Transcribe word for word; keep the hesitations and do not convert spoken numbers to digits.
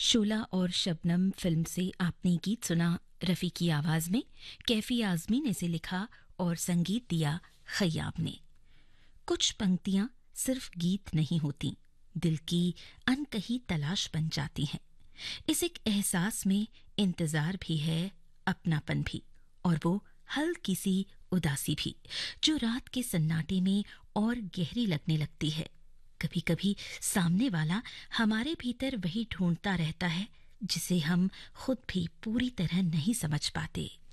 शोला और शबनम फिल्म से आपने गीत सुना रफ़ी की आवाज में। कैफी आजमी ने इसे लिखा और संगीत दिया खय्याम ने। कुछ पंक्तियां सिर्फ गीत नहीं होती, दिल की अनकही तलाश बन जाती हैं। इस एक एहसास में इंतजार भी है, अपनापन भी, और वो हल्की सी उदासी भी, जो रात के सन्नाटे में और गहरी लगने लगती है। कभी कभी सामने वाला हमारे भीतर वही ढूंढता रहता है जिसे हम खुद भी पूरी तरह नहीं समझ पाते।